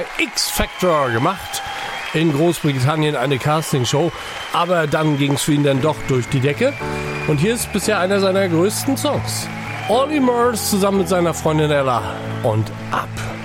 X Factor gemacht. In Großbritannien eine Castingshow, aber dann ging es für ihn dann doch durch die Decke. Und hier ist bisher einer seiner größten Songs. Olly Murs zusammen mit seiner Freundin Ella und Ab.